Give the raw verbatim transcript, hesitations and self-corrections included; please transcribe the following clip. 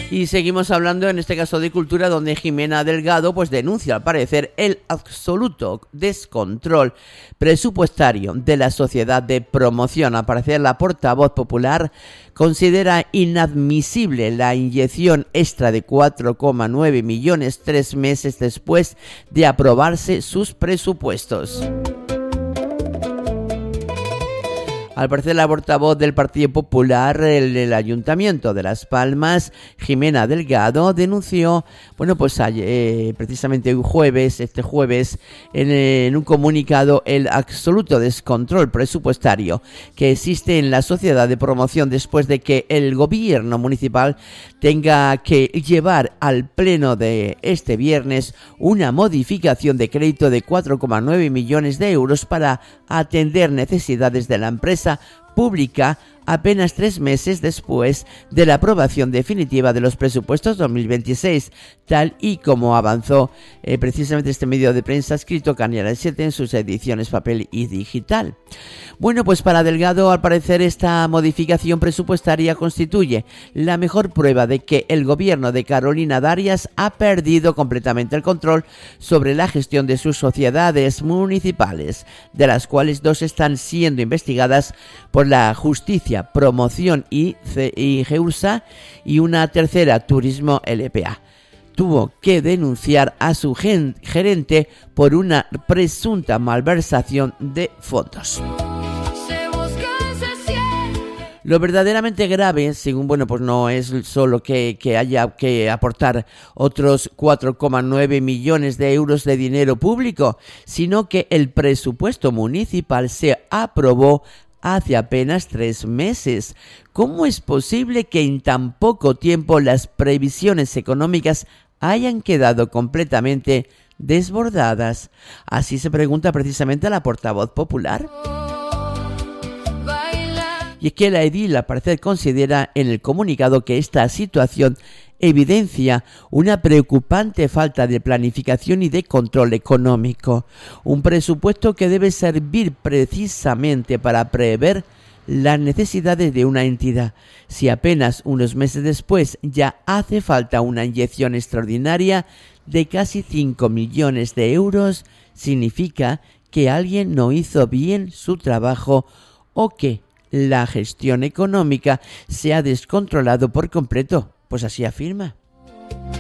Y seguimos hablando en este caso de cultura, donde Ximena Delgado pues denuncia al parecer el absoluto descontrol presupuestario de la Sociedad de Promoción. Al parecer la portavoz popular considera inadmisible la inyección extra de cuatro coma nueve millones tres meses después de aprobarse sus presupuestos. Al parecer, la portavoz del Partido Popular en el Ayuntamiento de Las Palmas, Ximena Delgado, denunció, bueno, pues eh, precisamente hoy jueves, este jueves, en, en un comunicado, el absoluto descontrol presupuestario que existe en la Sociedad de Promoción después de que el gobierno municipal tenga que llevar al pleno de este viernes una modificación de crédito de cuatro coma nueve millones de euros para atender necesidades de la empresa pública apenas tres meses después de la aprobación definitiva de los presupuestos dos mil veintiséis, tal y como avanzó eh, precisamente este medio de prensa escrito Canal siete en sus ediciones papel y digital. Bueno, pues para Delgado, al parecer, esta modificación presupuestaria constituye la mejor prueba de que el gobierno de Carolina Darias ha perdido completamente el control sobre la gestión de sus sociedades municipales, de las cuales dos están siendo investigadas por la justicia, Promoción y, y Geursa, y una tercera, Turismo L P A. Tuvo que denunciar a su gen- gerente por una presunta malversación de fondos. Lo verdaderamente grave, según, bueno, pues no es solo que, que haya que aportar otros cuatro coma nueve millones de euros de dinero público, sino que el presupuesto municipal se aprobó hace apenas tres meses. ¿Cómo es posible que en tan poco tiempo las previsiones económicas hayan quedado completamente desbordadas? Así se pregunta precisamente la portavoz popular. Y es que la edil, al parecer, considera en el comunicado que esta situación evidencia una preocupante falta de planificación y de control económico. Un presupuesto que debe servir precisamente para prever las necesidades de una entidad. Si apenas unos meses después ya hace falta una inyección extraordinaria de casi cinco millones de euros, significa que alguien no hizo bien su trabajo o que la gestión económica se ha descontrolado por completo. Pues así afirma.